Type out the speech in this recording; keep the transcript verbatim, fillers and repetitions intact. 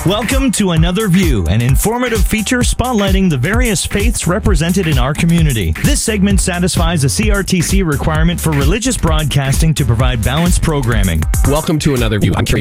Welcome to Another View, an informative feature spotlighting the various faiths represented in our community. This segment satisfies a C R T C requirement for religious broadcasting to provide balanced programming. Welcome to Another View. I'm Kerry